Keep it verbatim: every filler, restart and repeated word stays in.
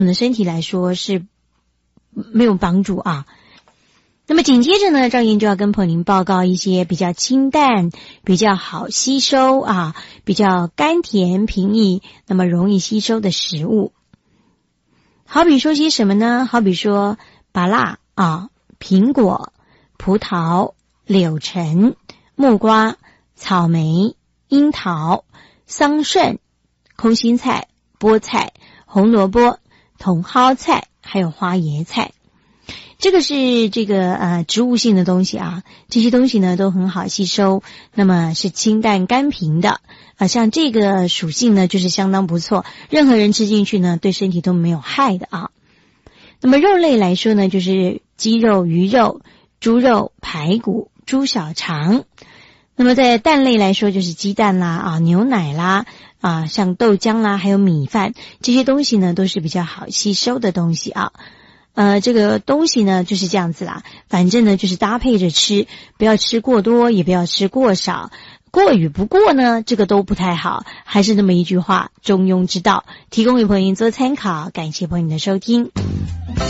我们的身体来说是没有帮助啊。那么紧接着呢，赵燕就要跟朋友您报告一些比较清淡、比较好吸收啊、比较甘甜平易，那么容易吸收的食物。好比说些什么呢？好比说芭乐啊、苹果、葡萄、柳橙、木瓜、草莓、樱桃、桑葚、空心菜、菠菜、红萝卜、茼蒿菜，还有花椰菜。这个是这个呃植物性的东西啊，这些东西呢都很好吸收，那么是清淡甘平的啊、呃，像这个属性呢就是相当不错，任何人吃进去呢对身体都没有害的啊。那么肉类来说呢，就是鸡肉、鱼肉、猪肉、排骨、猪小肠。那么在蛋类来说，就是鸡蛋啦啊、牛奶啦啊，像豆浆啦，还有米饭，这些东西呢都是比较好吸收的东西啊。呃，这个东西呢就是这样子啦，反正呢就是搭配着吃，不要吃过多，也不要吃过少，过与不过呢，这个都不太好。还是那么一句话，中庸之道，提供给朋友您做参考。感谢朋友您的收听。